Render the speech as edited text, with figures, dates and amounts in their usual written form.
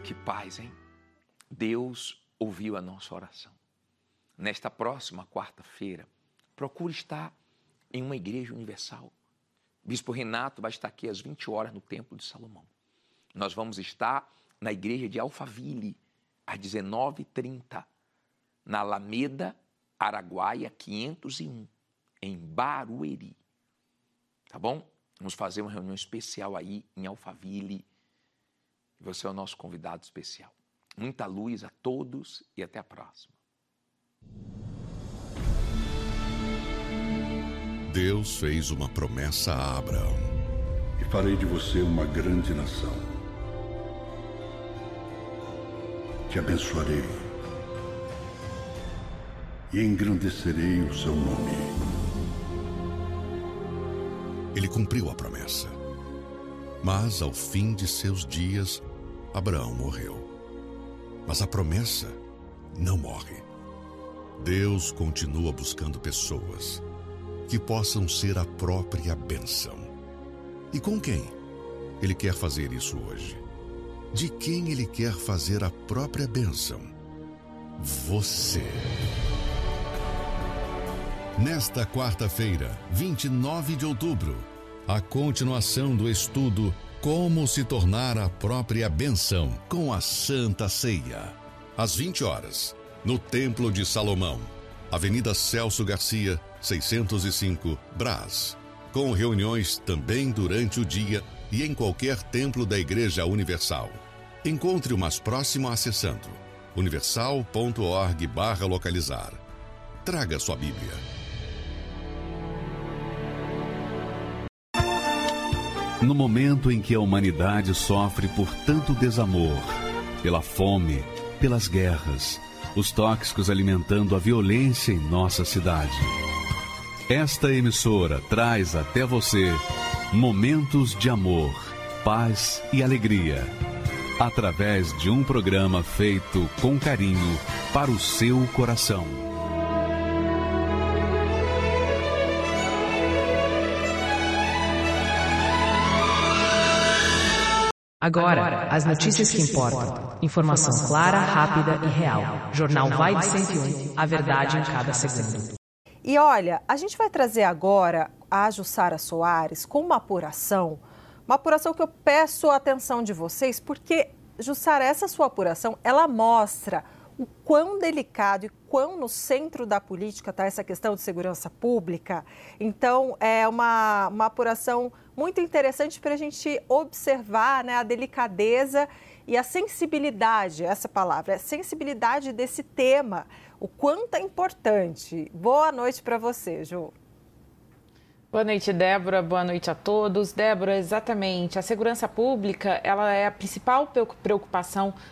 Que paz, hein? Deus ouviu a nossa oração. Nesta próxima quarta-feira, procure estar em uma igreja universal. Bispo Renato vai estar aqui às 20 horas no Templo de Salomão. Nós vamos estar na igreja de Alphaville, às 19h30, na Alameda Araguaia 501, em Barueri. Tá bom? Vamos fazer uma reunião especial aí em Alphaville. Você é o nosso convidado especial. Muita luz a todos e até a próxima. Deus fez uma promessa a Abraão. E farei de você uma grande nação. Te abençoarei e engrandecerei o seu nome. Ele cumpriu a promessa. Mas, ao fim de seus dias, Abraão morreu. Mas a promessa não morre. Deus continua buscando pessoas que possam ser a própria bênção. E com quem Ele quer fazer isso hoje? De quem Ele quer fazer a própria bênção? Você. Nesta quarta-feira, 29 de outubro, a continuação do estudo Como se tornar a própria bênção com a Santa Ceia. Às 20 horas, no Templo de Salomão, Avenida Celso Garcia, 605, Brás. Com reuniões também durante o dia e em qualquer templo da Igreja Universal. Encontre o mais próximo acessando universal.org/localizar. Traga sua Bíblia. No momento em que a humanidade sofre por tanto desamor, pela fome, pelas guerras, os tóxicos alimentando a violência em nossa cidade. Esta emissora traz até você momentos de amor, paz e alegria, através de um programa feito com carinho para o seu coração. Agora, as notícias que importam. Informação clara, rápida e real. Jornal Vibe 101, a verdade em cada segundo. E olha, a gente vai trazer agora a Jussara Soares com uma apuração que eu peço a atenção de vocês, porque, Jussara, essa sua apuração, ela mostra o quão delicado e quão no centro da política está essa questão de segurança pública. Então, é uma apuração muito interessante para a gente observar, né, a delicadeza e a sensibilidade, essa palavra, a sensibilidade desse tema, o quanto é importante. Boa noite para você, Ju. Boa noite, Débora. Boa noite a todos. Débora, exatamente. A segurança pública, ela é a principal preocupação